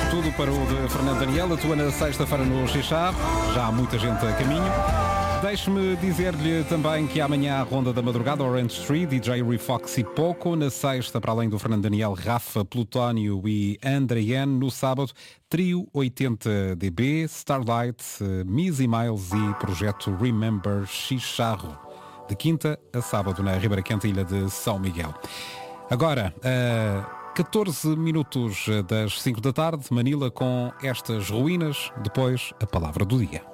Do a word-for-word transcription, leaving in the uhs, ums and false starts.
Tudo para o de Fernando Daniel, atua na sexta-feira no Xixá, já há muita gente a caminho. Deixe-me dizer-lhe também que amanhã a Ronda da Madrugada, Orange Street, D J Refox e Poco. Na sexta, para além do Fernando Daniel, Rafa, Plutónio e Andreane. No sábado, Trio oitenta D B, Starlight, Missy Miles e Projeto Remember Xixarro. De quinta a sábado na Ribeira Quente, ilha de São Miguel. Agora, a catorze minutos das cinco da tarde, Manila com estas ruínas, depois a palavra do dia.